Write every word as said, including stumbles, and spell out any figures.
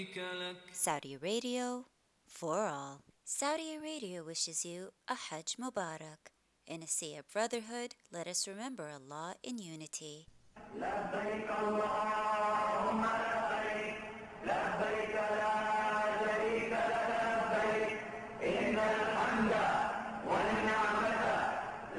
Saudi Radio for all. Saudi Arabia wishes you a Hajj Mubarak. In a sea of brotherhood, let us remember Allah in unity.